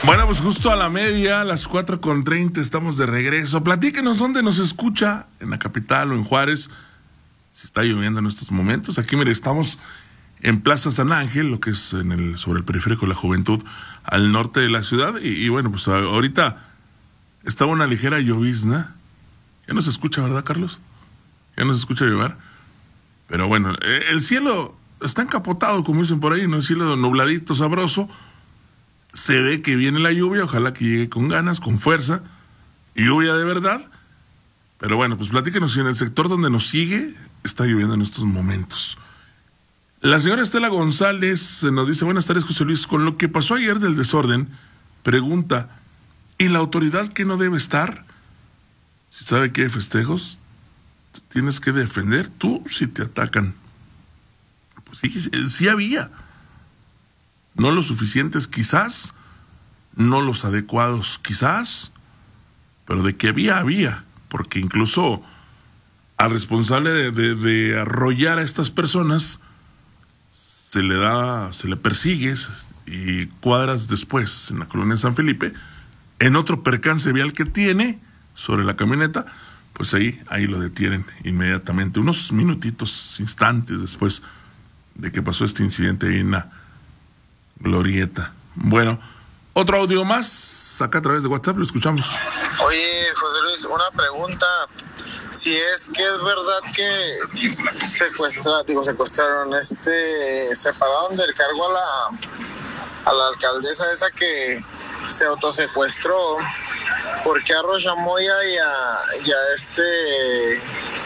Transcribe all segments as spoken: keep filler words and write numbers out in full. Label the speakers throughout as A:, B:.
A: Bueno, pues justo a la media, a las cuatro con treinta, estamos de regreso. Platíquenos dónde nos escucha, en la capital o en Juárez, si está lloviendo en estos momentos. Aquí, mire, estamos en Plaza San Ángel, lo que es en el sobre el periférico de la Juventud, al norte de la ciudad. Y, y bueno, pues ahorita estaba una ligera llovizna. Ya no se escucha, ¿verdad, Carlos? Ya no se escucha llover. Pero bueno, el cielo está encapotado, como dicen por ahí, ¿no? El cielo nubladito, sabroso. Se ve que viene la lluvia, ojalá que llegue con ganas, con fuerza, lluvia de verdad. Pero bueno, pues platíquenos si en el sector donde nos sigue está lloviendo en estos momentos. La señora Estela González nos dice: buenas tardes, José Luis, con lo que pasó ayer del desorden, pregunta, ¿y la autoridad que no debe estar? Si sabe que hay festejos, tienes que defender tú si te atacan. Pues sí, sí había. No los suficientes quizás, no los adecuados quizás, pero de que había, había, porque incluso al responsable de, de, de arrollar a estas personas se le da, se le persigue, y cuadras después en la colonia San Felipe, en otro percance vial que tiene sobre la camioneta, pues ahí, ahí lo detienen inmediatamente, unos minutitos, instantes después de que pasó este incidente ahí en la glorieta. Bueno, otro audio más, acá a través de WhatsApp, lo escuchamos.
B: Oye, José Luis, una pregunta. Si es que es verdad que secuestra, digo, secuestraron, este, separaron del cargo a la, a la alcaldesa esa que se autosecuestró, porque a Rochamoya y a, y a este,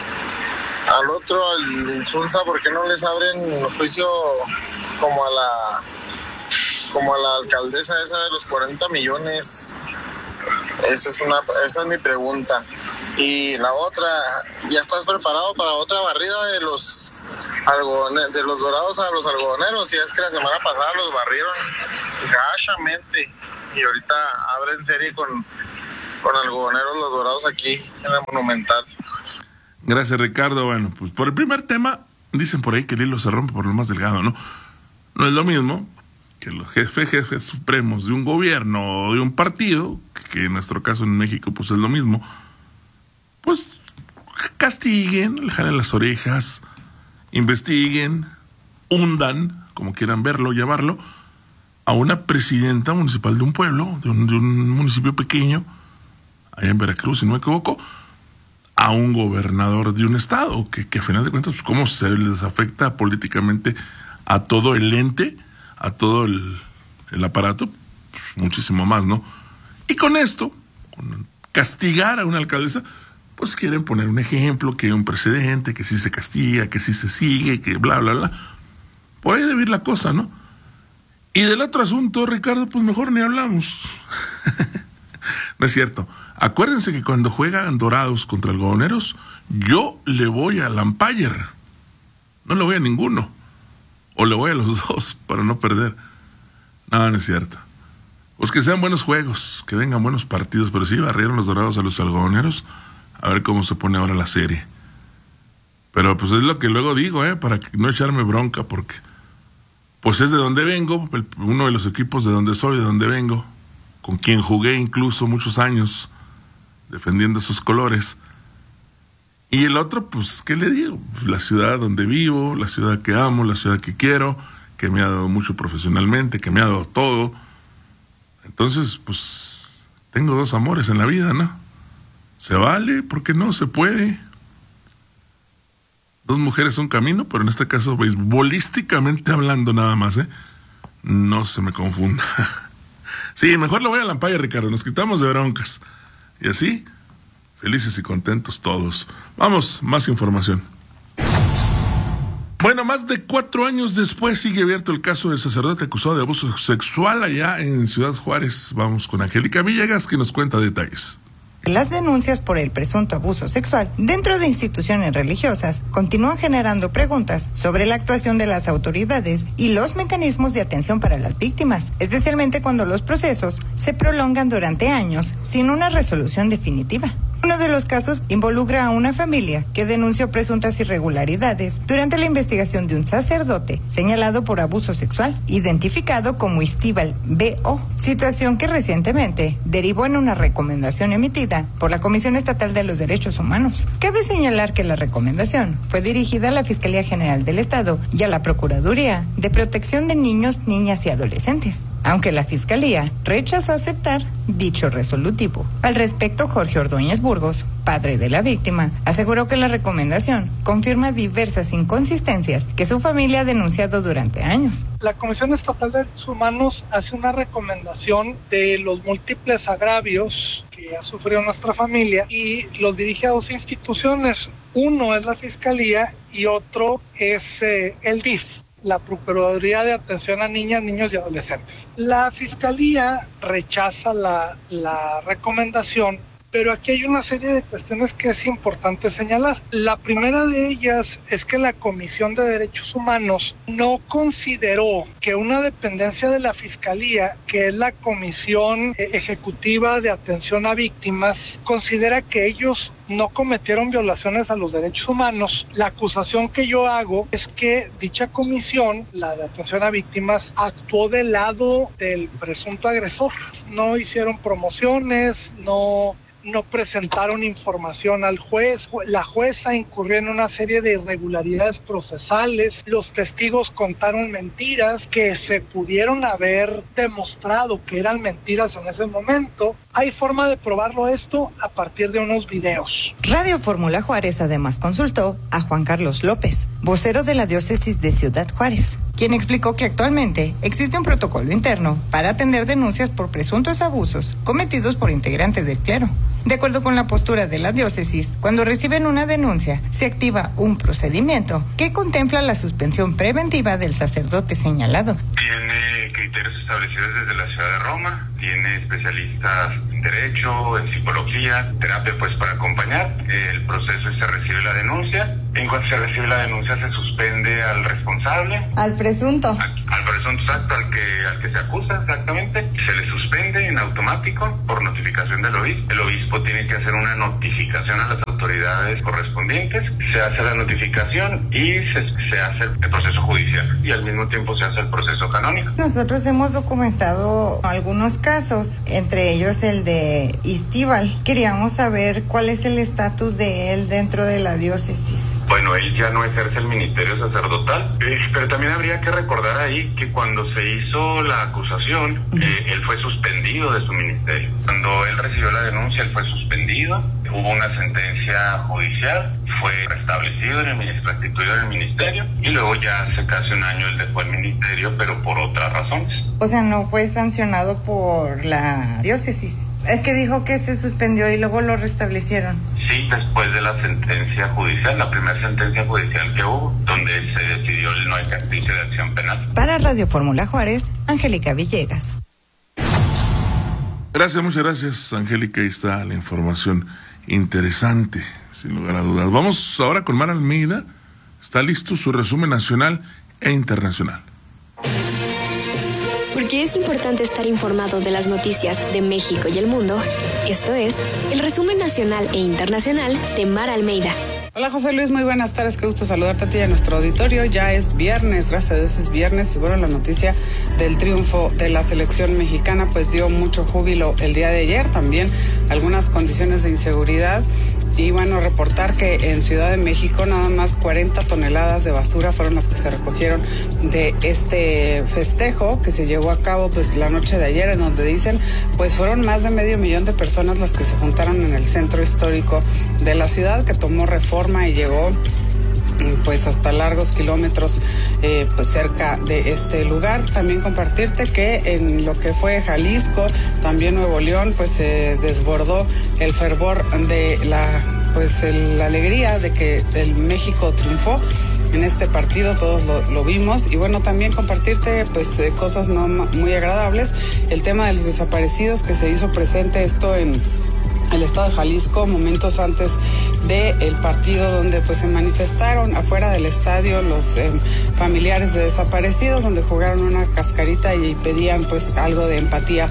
B: al otro, al Insulza, ¿por qué no les abren juicio como a la como a la alcaldesa esa de los cuarenta millones? Esa es una, esa es mi pregunta. Y la otra, ¿ya estás preparado para otra barrida de los algodoneros, de los dorados a los algodoneros? Si es que la semana pasada los barrieron gachamente y ahorita abren serie con, con algodoneros los dorados aquí en la Monumental.
A: Gracias, Ricardo. Bueno, pues por el primer tema, dicen por ahí que el hilo se rompe por lo más delgado, ¿no? No es lo mismo que los jefes, jefes supremos de un gobierno o de un partido, que en nuestro caso en México pues es lo mismo, pues castiguen, le jalen las orejas, investiguen, hundan, como quieran verlo, llamarlo, a una presidenta municipal de un pueblo, de un, de un municipio pequeño, allá en Veracruz, si no me equivoco, a un gobernador de un estado, que, que a final de cuentas, pues cómo se les afecta políticamente a todo el ente, a todo el, el aparato, pues muchísimo más, ¿no? Y con esto, con castigar a una alcaldesa, pues quieren poner un ejemplo, que hay un precedente, que sí se castiga, que sí se sigue, que bla, bla, bla. Por ahí debe ir la cosa, ¿no? Y del otro asunto, Ricardo, pues mejor ni hablamos. No es cierto. Acuérdense que cuando juegan Dorados contra Algodoneros, yo le voy al Umpire. No le voy a ninguno. O le voy a los dos para no perder. No, no es cierto. Pues que sean buenos juegos, que vengan buenos partidos, pero sí barrieron los Dorados a los Algodoneros. A ver cómo se pone ahora la serie. Pero pues es lo que luego digo, ¿eh? Para no echarme bronca, porque pues es de donde vengo, el, uno de los equipos de donde soy, de donde vengo, con quien jugué incluso muchos años defendiendo esos colores. Y el otro, pues, ¿qué le digo? La ciudad donde vivo, la ciudad que amo, la ciudad que quiero, que me ha dado mucho profesionalmente, que me ha dado todo. Entonces, pues, tengo dos amores en la vida, ¿no? Se vale, ¿por qué no? Se puede. Dos mujeres, un camino, pero en este caso, beisbolísticamente hablando nada más, ¿eh? No se me confunda. Sí, mejor le voy a la Umpire, Ricardo, nos quitamos de broncas. Y así, felices y contentos todos. Vamos, más información. Bueno, más de cuatro años después sigue abierto el caso del sacerdote acusado de abuso sexual allá en Ciudad Juárez. Vamos con Angélica Villegas, que nos cuenta detalles.
C: Las denuncias por el presunto abuso sexual dentro de instituciones religiosas continúan generando preguntas sobre la actuación de las autoridades y los mecanismos de atención para las víctimas, especialmente cuando los procesos se prolongan durante años sin una resolución definitiva. Uno de los casos involucra a una familia que denunció presuntas irregularidades durante la investigación de un sacerdote señalado por abuso sexual, identificado como Estíbal B O, situación que recientemente derivó en una recomendación emitida por la Comisión Estatal de los Derechos Humanos. Cabe señalar que la recomendación fue dirigida a la Fiscalía General del Estado y a la Procuraduría de Protección de Niños, Niñas y Adolescentes, aunque la Fiscalía rechazó aceptar dicho resolutivo. Al respecto, Jorge Ordóñez Burgos, padre de la víctima, aseguró que la recomendación confirma diversas inconsistencias que su familia ha denunciado durante años.
D: La Comisión Estatal de Derechos Humanos hace una recomendación de los múltiples agravios que ha sufrido nuestra familia y los dirige a dos instituciones. Uno es la Fiscalía y otro es eh, el D I F, la Procuraduría de Atención a Niñas, Niños y Adolescentes. La Fiscalía rechaza la, la recomendación, pero aquí hay una serie de cuestiones que es importante señalar. La primera de ellas es que la Comisión de Derechos Humanos no consideró que una dependencia de la Fiscalía, que es la Comisión Ejecutiva de Atención a Víctimas, considera que ellos no cometieron violaciones a los derechos humanos. La acusación que yo hago es que dicha comisión, la de atención a víctimas, actuó del lado del presunto agresor. No hicieron promociones, no... no presentaron información al juez, la jueza incurrió en una serie de irregularidades procesales, los testigos contaron mentiras que se pudieron haber demostrado que eran mentiras en ese momento. Hay forma de probarlo esto a partir de unos videos.
C: Radio Fórmula Juárez además consultó a Juan Carlos López, vocero de la diócesis de Ciudad Juárez, quien explicó que actualmente existe un protocolo interno para atender denuncias por presuntos abusos cometidos por integrantes del clero. De acuerdo con la postura de la diócesis, cuando reciben una denuncia, se activa un procedimiento que contempla la suspensión preventiva del sacerdote señalado.
E: Tiene criterios establecidos desde la ciudad de Roma, tiene especialistas en derecho, en psicología, terapia pues para acompañar. El proceso es se recibe la denuncia. En cuanto se recibe la denuncia se suspende al responsable.
C: Al presunto.
E: A, al presunto exacto, al que, al que se acusa exactamente. Se le suspende en automático por notificación del obispo. El obispo tiene que hacer una notificación a las autoridades correspondientes. Se hace la notificación y se, se hace el proceso judicial. Y al mismo tiempo se hace el proceso canónico.
C: Nosotros hemos documentado algunos casos, entre ellos el de Estíbal. Queríamos saber cuál es el estatus de él dentro de la diócesis.
E: Bueno, él ya no ejerce el ministerio sacerdotal, eh, pero también habría que recordar ahí que cuando se hizo la acusación, eh, él fue suspendido de su ministerio. Cuando él recibió la denuncia, él fue suspendido, hubo una sentencia judicial, fue restablecido en el ministerio, restituido en el ministerio, y luego ya hace casi un año él dejó el ministerio, pero por otras razones.
C: O sea, no fue sancionado por la diócesis. Es que dijo que se suspendió y luego lo restablecieron.
E: Sí, después de la sentencia judicial, la primera sentencia judicial que hubo, donde se decidió el no ejercicio de acción penal.
C: Para Radio Fórmula Juárez, Angélica Villegas.
A: Gracias, muchas gracias, Angélica. Ahí está la información interesante, sin lugar a dudas. Vamos ahora con Mar Almeida. Está listo su resumen nacional e internacional.
F: Porque es importante estar informado de las noticias de México y el mundo, esto es el resumen nacional e internacional de Mar Almeida.
G: Hola José Luis, muy buenas tardes, qué gusto saludarte a ti y a nuestro auditorio. Ya es viernes, gracias a Dios es viernes, y bueno, la noticia del triunfo de la selección mexicana pues dio mucho júbilo el día de ayer, también algunas condiciones de inseguridad. Y bueno, reportar que en Ciudad de México nada más cuarenta toneladas de basura fueron las que se recogieron de este festejo que se llevó a cabo pues la noche de ayer, en donde dicen pues fueron más de medio millón de personas las que se juntaron en el centro histórico de la ciudad, que tomó reforma y llegó pues hasta largos kilómetros eh, pues cerca de este lugar. También compartirte que en lo que fue Jalisco, también Nuevo León, pues se eh, desbordó el fervor de la pues el, la alegría de que el México triunfó en este partido, todos lo, lo vimos. Y bueno, también compartirte pues eh, cosas no muy agradables, el tema de los desaparecidos que se hizo presente esto en el estado de Jalisco, momentos antes del partido, donde pues se manifestaron afuera del estadio los eh, familiares de desaparecidos, donde jugaron una cascarita y pedían pues algo de empatía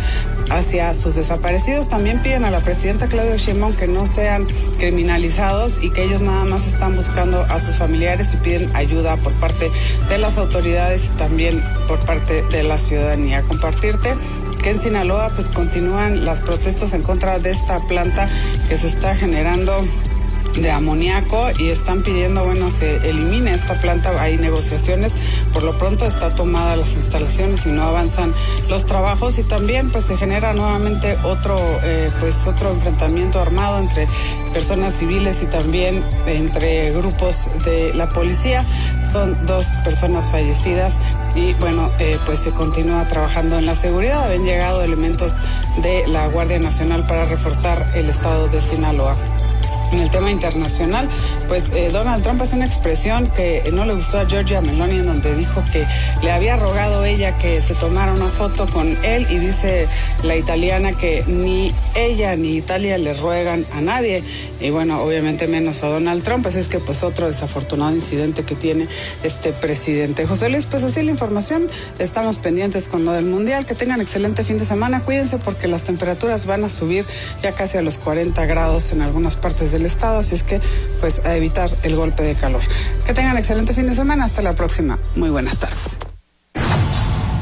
G: hacia sus desaparecidos. También piden a la presidenta Claudia Sheinbaum que no sean criminalizados y que ellos nada más están buscando a sus familiares y piden ayuda por parte de las autoridades y también por parte de la ciudadanía. Compartirte que en Sinaloa pues continúan las protestas en contra de esta planta que se está generando de amoníaco y están pidiendo, bueno, se elimine esta planta. Hay negociaciones, por lo pronto está tomada las instalaciones y no avanzan los trabajos, y también pues se genera nuevamente otro eh, pues otro enfrentamiento armado entre personas civiles y también entre grupos de la policía. Son dos personas fallecidas y bueno, eh, pues se continúa trabajando en la seguridad. Habían llegado elementos de la Guardia Nacional para reforzar el estado de Sinaloa. En el tema internacional, pues eh, Donald Trump hace una expresión que no le gustó a Giorgia Meloni, en donde dijo que le había rogado ella que se tomara una foto con él, y dice la italiana que ni ella ni Italia le ruegan a nadie, y bueno, obviamente menos a Donald Trump. Así es que pues otro desafortunado incidente que tiene este presidente. José Luis, pues así la información, estamos pendientes con lo del Mundial. Que tengan excelente fin de semana, cuídense porque las temperaturas van a subir ya casi a los cuarenta grados en algunas partes del estado, así es que pues a evitar el golpe de calor. Que tengan excelente fin de semana, hasta la próxima, muy buenas tardes.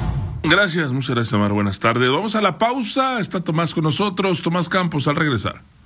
A: Gracias, muchas gracias, Omar, buenas tardes. Vamos a la pausa, está Tomás con nosotros, Tomás Campos al regresar.